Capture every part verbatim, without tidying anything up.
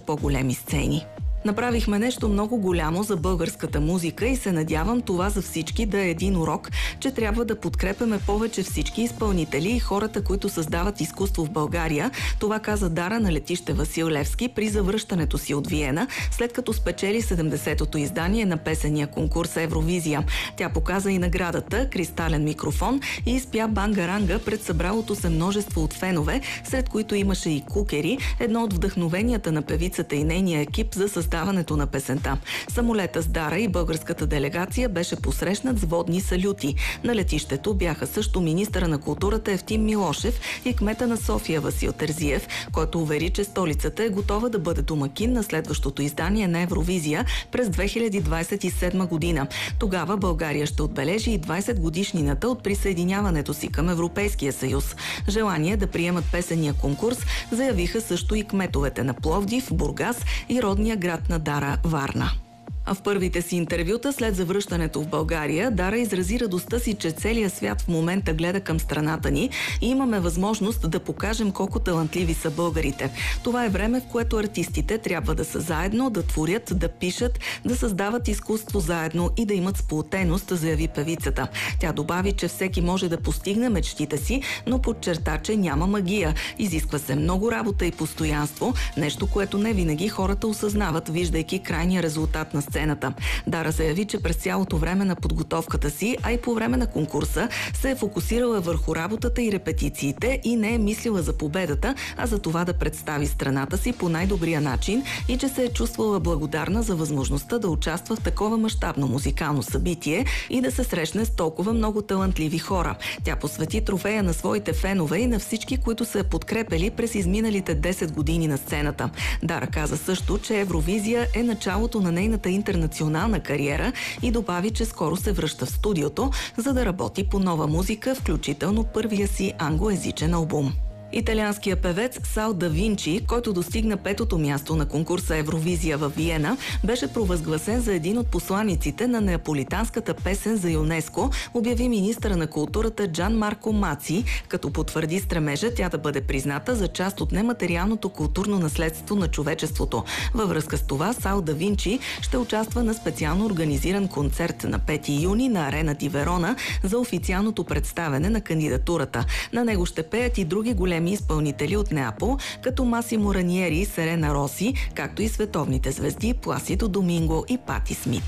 по-големи сцени. Направихме нещо много голямо за българската музика и се надявам това за всички да е един урок, че трябва да подкрепяме повече всички изпълнители и хората, които създават изкуство в България. Това каза Дара на летище Васил Левски при завръщането си от Виена, след като спечели седемдесетото издание на песения конкурс Евровизия. Тя показа и наградата кристален микрофон и изпя бангаранга пред събралото се множество от фенове, сред които имаше и кукери, едно от вдъхновенията на певицата и нейния екип за създаването на песента. Самолета с Дара и българската делегация беше посрещнат с водни салюти. На летището бяха също министъра на културата Евтим Милошев и кмета на София Васил Терзиев, който увери, че столицата е готова да бъде домакин на следващото издание на Евровизия през две хиляди двадесет и седма година. Тогава България ще отбележи и двадесет годишнината от присъединяването си към Европейския съюз. Желание да приемат песения конкурс заявиха също и кметовете на Пловдив, Бургас и родния град на Дара – Варна. А в първите си интервюта след завръщането в България, Дара изрази радостта си, че целият свят в момента гледа към страната ни и имаме възможност да покажем колко талантливи са българите. Това е време, в което артистите трябва да са заедно, да творят, да пишат, да създават изкуство заедно и да имат сплотеност, заяви певицата. Тя добави, че всеки може да постигне мечтите си, но подчерта, че няма магия. Изисква се много работа и постоянство, нещо, което не винаги хората осъзнават, виждайки крайния резултат на сцената. Дара заяви, че през цялото време на подготовката си, а и по време на конкурса, се е фокусирала върху работата и репетициите и не е мислила за победата, а за това да представи страната си по най-добрия начин и че се е чувствала благодарна за възможността да участва в такова мащабно музикално събитие и да се срещне с толкова много талантливи хора. Тя посвети трофея на своите фенове и на всички, които са я подкрепили през изминалите десет години на сцената. Дара каза също, че Евровизия е началото на нейната интернационална кариера и добави, че скоро се връща в студиото, за да работи по нова музика, включително първия си англоезичен албум. Италианският певец Сал да Винчи, който достигна петото място на конкурса Евровизия в Виена, беше провъзгласен за един от посланиците на неаполитанската песен за ЮНЕСКО, обяви министъра на културата Джан Марко Маци, като потвърди стремежа тя да бъде призната за част от нематериалното културно наследство на човечеството. Във връзка с това, Сал да Винчи ще участва на специално организиран концерт на пети юни на Арена ди Верона за официалното представяне на кандидатурата. На него ще пеят и други големи изпълнители от Неапол, като Масимо Раниери и Серена Роси, както и световните звезди Пласидо Доминго и Пати Смит.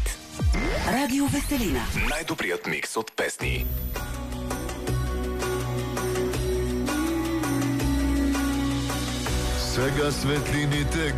Радио Веселина. Най-добрият микс от песни. Сега светлините